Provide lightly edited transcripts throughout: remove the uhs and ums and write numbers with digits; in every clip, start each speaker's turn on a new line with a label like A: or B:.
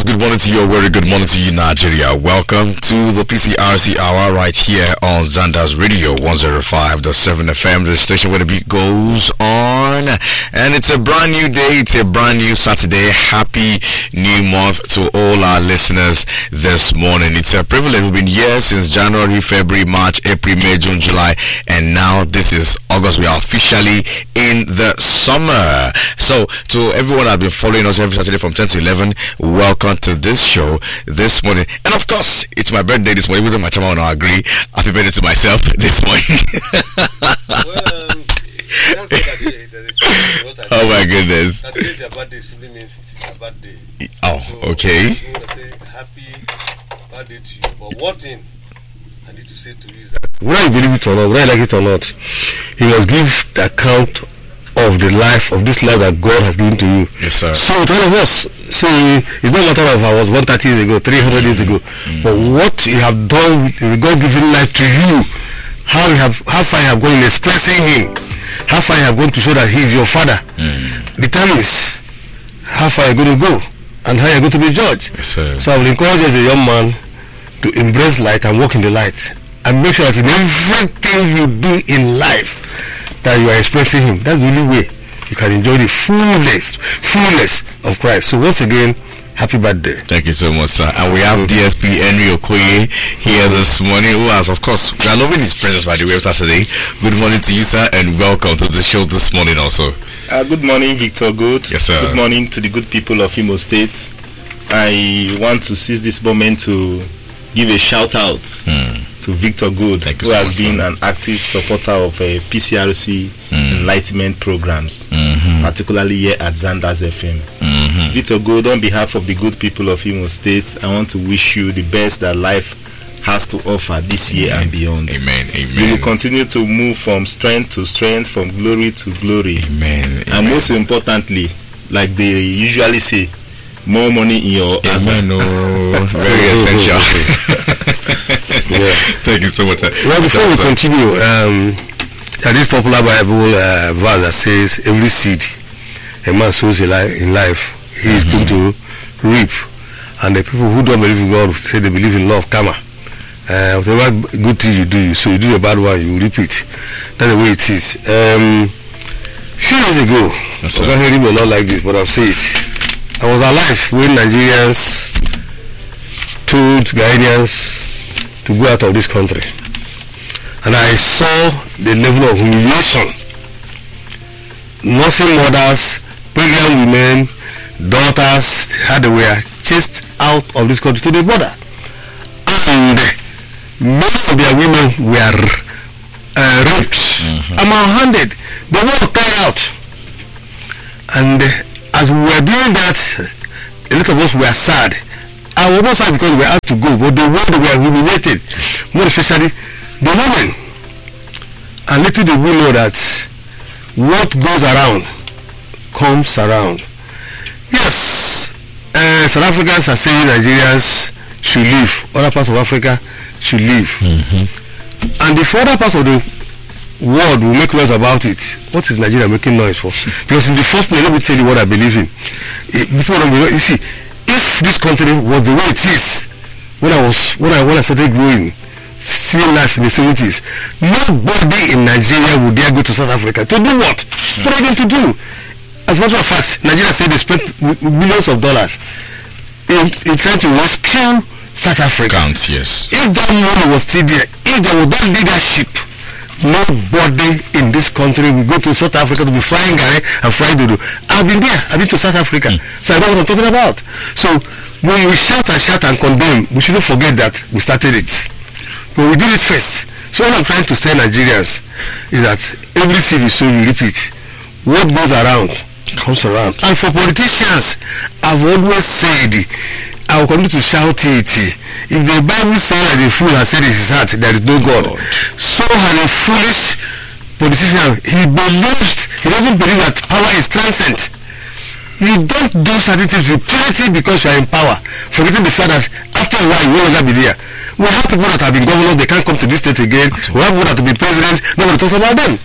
A: good morning to you, a very good morning to you, Nigeria. Welcome to the PCRC Hour right here on Zandas Radio 105.7 FM, the station where the beat goes on. And it's a brand new day, it's a brand new Saturday. Happy new month to all our listeners this morning. It's a privilege. We've been here since January, February, March, April, May, June, July, and now this is August. We are officially in the summer. So to everyone that's been following us every Saturday from 10 to 11, welcome to this show this morning. And of course, it's my birthday this morning. Even though my chama will not agree, happy birthday to myself this morning. Oh my goodness.
B: Your birthday simply means it is your birthday.
A: Oh,
B: so
A: okay.
B: I'm going to say happy birthday to you. But one thing I need to say to you is that
C: whether you believe it or not, whether you like it or not, you must give the account of the life, of this life that God has given to you.
A: Yes, sir.
C: So to all of us, so it's not a matter of I was 130 years ago, 300 years ago, but what you have done with God giving life to you, how far you have gone in expressing Him, how far you have gone to show that He is your Father, determines how far you're going to go and how you're going to be judged.
A: Yes, sir. So
C: I will encourage you as a young man to embrace light and walk in the light, and make sure that in everything you do in life that you are expressing Him. That's the only way you can enjoy the fullness of Christ. So once again, happy birthday.
A: thank you so much, sir. And we have DSP Henry Okoye here this morning, who has, of course, we are loving his presence by the way of Saturday. Good morning to you, sir, and welcome to the show this morning also.
D: Good morning, Victor Good.
A: Yes, sir.
D: Good morning to the good people of Imo State. I want to seize this moment to give a shout out to Victor Good, who has been an active supporter of PCRC enlightenment programs, particularly here at Zandas FM. Victor Good, on behalf of the good people of Imo State, I want to wish you the best that life has to offer this year and beyond.
A: Amen.
D: You will continue to move from strength to strength, from glory to glory.
A: Amen.
D: And most importantly, like they usually say, more money in your
A: Amen. Very essential. Thank you so much.
C: Well, before we continue, this popular Bible verse that says, every seed a man sows in life, he is going to reap. And the people who don't believe in God say they believe in law of karma. Whatever good thing you do, so you do a bad one, you reap it. That's the way it is. Few years ago, I may not like this, but I'll say it. I was alive when Nigerians told Ghanaians to go out of this country, and I saw the level of humiliation. Nursing mothers, pregnant women, daughters, how they were chased out of this country to the border, and many of their women were raped and malhanded. They were carried out, and as we were doing that, a lot of us were sad. I was not sad because we were asked to go, but the way they were humiliated, more especially the women. And little do we know that what goes around comes around. Yes, South Africans are saying Nigerians should leave, other parts of Africa should leave. And the further parts of the world will make noise about it. What is Nigeria making noise for? Because in the first place, let me tell you what I believe in. Before you see, if this country was the way it is when I started growing, seeing life in the 70s, nobody in Nigeria would dare go to South Africa to do what? What are they going to do? As a matter of fact, Nigeria said they spent millions of dollars in trying to rescue South Africa.
A: Counts, yes.
C: If that money was still there, if there was that leadership, nobody in this country will go to South Africa to be flying Gary and flying Dodo. I've been there. I've been to South Africa. So I know what I'm talking about. So when we shout and condemn, we shouldn't forget that we started it. But we did it first. So what I'm trying to say, Nigerians, is that every seed is so you reap it. What goes around comes around. And for politicians, I've always said, I will continue to shout it. If the Bible says that the fool has said in his heart there is no God, so has a foolish politician. He doesn't believe that power is transcendent. You don't do certain things with purity because you are in power, forgetting the fact that after a while you will never be there. We have people that have been governors, they can't come to this state again. We have people that have been presidents, nobody talks about them.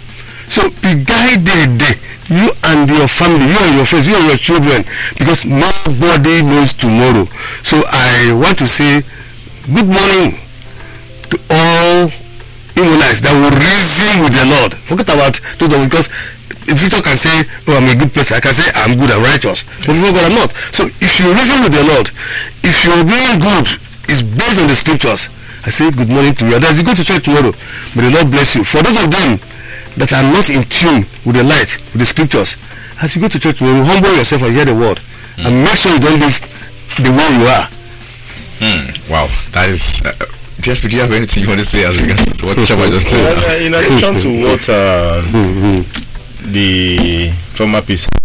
C: So be guided, you and your family, you and your friends, you and your children, because nobody knows tomorrow. So I want to say good morning to all Immunites that will reason with the Lord. Forget about those, because Victor can say, oh, I'm a good person. I can say I'm good and righteous. But before God, I'm not. So if you reason with the Lord, if your being good is based on the scriptures, I say good morning to you. And as you go to church tomorrow, may the Lord bless you. For those of them that are not in tune with the light, with the scriptures, as you go to church tomorrow, humble yourself and hear the word. And make sure you don't live the way you are.
A: Wow, that is... Just, do you have anything you want to say as regards to what Chaba just said?
D: In addition to what the former peace